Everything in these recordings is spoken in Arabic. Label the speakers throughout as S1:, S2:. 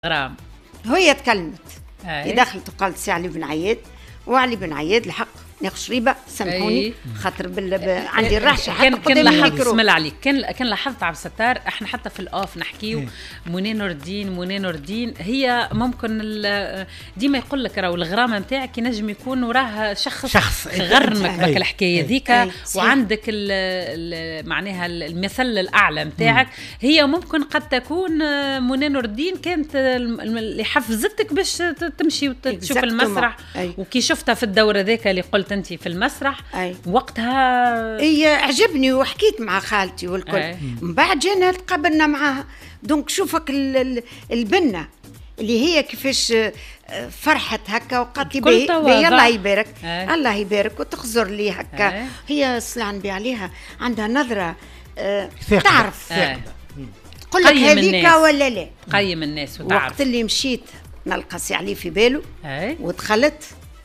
S1: غرام
S2: هي تكلمت دخلت وقالت سي علي بن عياد، وعلي بن عياد الحق ناخذ شريبه سامحوني خاطر عندي الرعشه حتى
S1: كان لاحظت اسم عليك كان لاحظت عبد الستار احنا حتى في الاوف نحكيو منى نور الدين هي ممكن ديما يقول لك راهو الغرامه نتاعك ينجم يكون وراه شخص غرمك بك الحكايه ذيك وعندك معناها المثل الاعلى نتاعك. هي ممكن قد تكون منى نور الدين كانت اللي حفزتك باش تمشي وتشوف المسرح وكي شفتها في الدوره ذيك اللي قلت انت في المسرح وقتها
S2: هي عجبني وحكيت مع خالتي والكل. من بعد جينا تقابلنا معاها دونك شوفك البنه اللي هي كيفاش فرحت هكا وقالت لي الله يبارك الله يبارك وتخزر لي هكا. هي صلى نبي عليها عندها نظره تعرف تقول لك هذيك ولا لا
S1: قيم الناس وتعرف.
S2: وقت اللي مشيت نلقى سي علي في باله ودخلت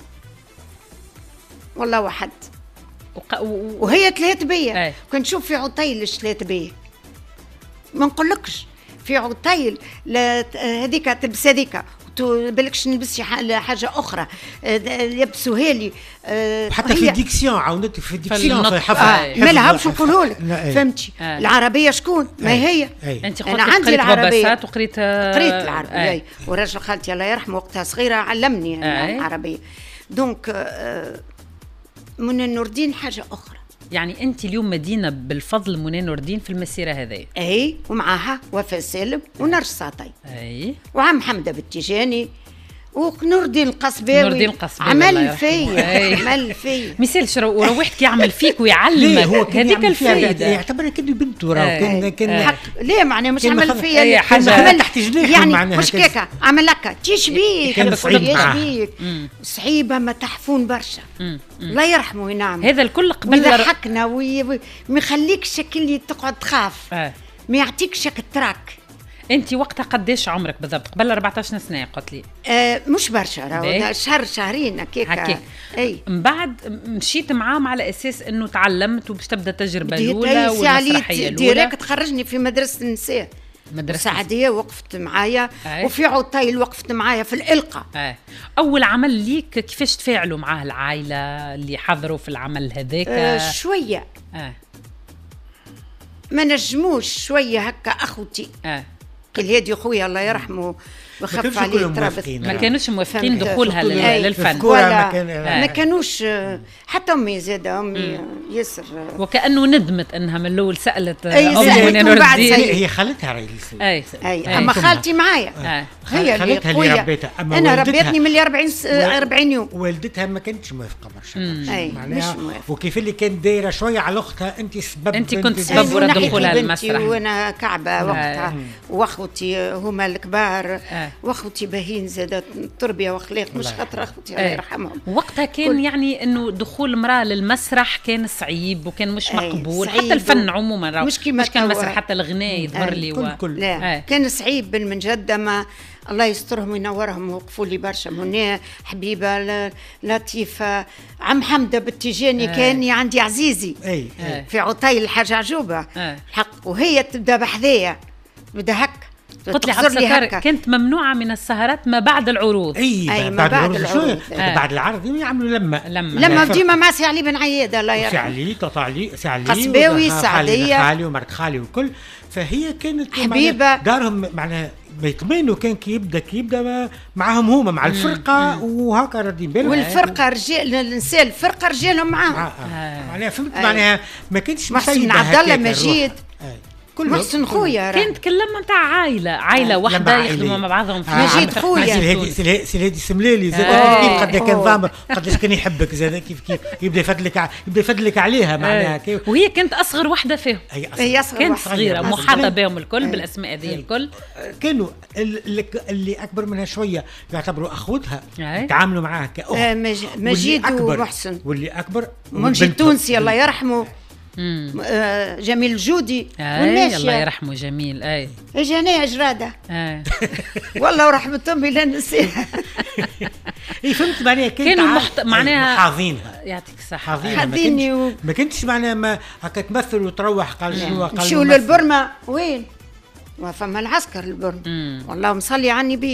S2: والله واحد وهي تلات بيا. كنت نشوف في عطيل تلات بيا ما نقولكش في عطيل هذيك تلبس هذيك بالكش نلبس حاجه اخرى يلبسوها لي
S3: حتى في الديكسيون عاونتك في الديكسيون في حفظ
S2: ما لهمش نقولوا لك فهمتي. العربيه شكون ما هي
S1: انت انا عندي العربيه
S2: وقريت العربيه ورجل خالتي الله يرحمه وقتها صغيره علمني العربيه. دونك منى نور الدين حاجه اخرى.
S1: يعني انت اليوم مدينه بالفضل منى نور الدين في المسيره هذه.
S2: اي ومعاها وفاء سالم ونرش ساطي وعم حمده بالتيجاني ونور الدين القصباوي عمل فيا
S1: مثالش وروحتك يعمل فيك ويعلمك هذيك الفايده
S3: يعتبرها كأنه بنته راه كان
S2: ليه معناها مش عمل فيا
S3: عمل تحت جناحه
S2: يعني مش كيكه عمل لك تيش بيك صعيبه ما تحفون برشا الله يرحمه وينعم.
S1: هذا الكل قبل
S2: يضحكنا وما يخليكش اللي تقعد تخاف ما يعطيكش تراك.
S1: انت وقتها قداش عمرك بالضبط؟ قبل 14 سنه قلت لي.
S2: مش برشا راهو شهرين هكاك.
S1: اي من بعد مشيت معاهم على اساس انه تعلمت وباش تبدا التجربه الاولى والمسرحيه الاولى.
S2: ديريكت خرجني في مدرسه النساء سعديه وقفت معايا وفي عطيل وقفت معايا في الإلقاء.
S1: اول عمل ليك كيفاش تفاعلوا معاه العائله اللي حضروا في العمل هذاك؟
S2: شويه ما نجموش شويه هكا اخوتي الهادي خويا الله يرحمه وخف عليه ترابط
S1: ما كانوش موافقين دخولها للفن
S2: ما كانوش حتى امي زاده امي ياسر
S1: وكانه ندمت انها من الاول سالت
S2: منى نور الدين.
S3: هي خالتها
S2: اي اما خالتي معايا هي اللي ربيتها. انا ربيتني من 40 يوم.
S3: والدتها ما كانتش موافقه برشا معناها وكيف اللي كانت دايره شويه على اختها انت
S1: كنت سبب ورا دخولها المسرح.
S2: وانا كعبه وقتها واخوتي هما الكبار واخوتي باهين زادت تربيه واخلاق مش خاطر اخوتي الله يرحمهم.
S1: وقتها كان يعني انه دخول امراه للمسرح كان صعيب وكان مش مقبول حتى الفن عموما مش كان المسرح حتى الغناء يظهر لي
S2: لا كان صعيب من جد. ما الله يسترهم وينورهم وقفوا لي برشا. منى حبيبه لطيفه عم حمده بالتيجاني كان عندي عزيزي في عطيل الحاجه عجوبه الحق وهي تبدا بحذايا بدا هك.
S1: قلت لي عبد الستار كانت ممنوعه من السهرات ما بعد العروض.
S3: بعد العروض بعد العرض يعملوا
S2: لما ديما مع سي علي بن عياد الله يرحمه
S3: سي علي
S2: قصباوي سعديه
S3: خالي ومرت خالي والكل. فهي كانت
S2: حبيبه
S3: دارهم معناها بيتمنوا كان كيبدا معاهم هما مع الفرقه وهكا راضيين بالهم.
S2: والفرقه رجال النساء الفرقه رجالهم معاهم
S3: معناها فهمت معناها ما كانتش
S2: محسن عبد الله مجيد محسن خويا
S1: كان تكلمنا نتاع عائله واحده يخدموا مع بعضهم في
S2: مجيد خويا
S3: سي الهادي سملالي زاد كيف قد كان ضامر قداش كان يحبك زاد كيف يبدا يفدلك عليها معناها
S1: وهي كانت اصغر واحده فيهم.
S2: هي
S1: كانت صغيره محاطه بهم الكل بالاسماء هذه الكل.
S3: كانوا اللي اكبر منها شويه يعتبروا اخوتها يتعاملوا معاها كاخت.
S2: مجيد ومحسن
S3: واللي اكبر
S2: منجي التونسي الله يرحمه جميل الجودي
S1: الله يرحمه جميل.
S2: اجاني اجراده والله ورحمه امي لا ننساها.
S3: فهمت معناها
S1: كانوا معناها
S3: حافظينها
S1: يعطيك الصحه
S2: حافظيني
S3: ما كنتش معناها ما هكا تمثل وتروح قال شنو قال
S2: نمشيو للبرمه وين وفما العسكر البرم والله مصلي على النبي.